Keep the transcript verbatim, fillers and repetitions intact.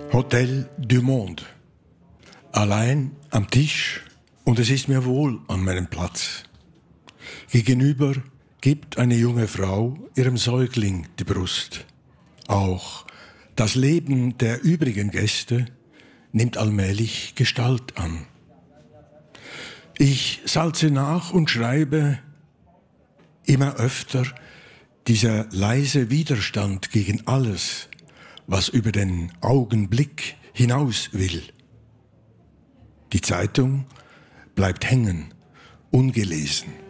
Hotel du Monde. Allein am Tisch und es ist mir wohl an meinem Platz. Gegenüber gibt eine junge Frau ihrem Säugling die Brust. Auch das Leben der übrigen Gäste nimmt allmählich Gestalt an. Ich salze nach und schreibe immer öfter dieser leise Widerstand gegen alles, was über den Augenblick hinaus will. Die Zeitung bleibt hängen, ungelesen.